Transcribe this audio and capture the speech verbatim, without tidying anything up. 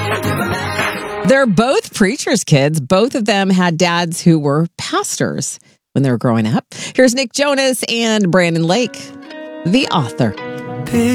They're both preachers' kids. Both of them had dads who were pastors when they were growing up. Here's Nick Jonas and Brandon Lake, the author.